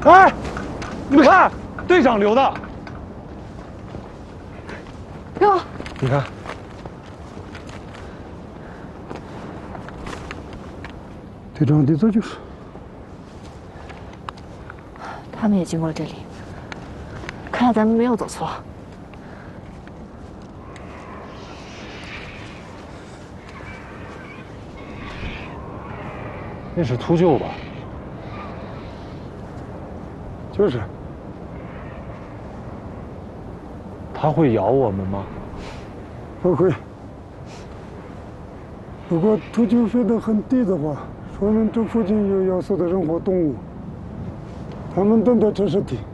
哎，你们看，队长留的。 哟， 你看， 队长的这就是。 他们也经过了这里，看来咱们没有走错。 那是秃鹫吧？ 就是。 它会咬我们吗？ 不会。如果秃鹫飞得很低的话，说明这附近有要素的人或动物。他们等待这是地。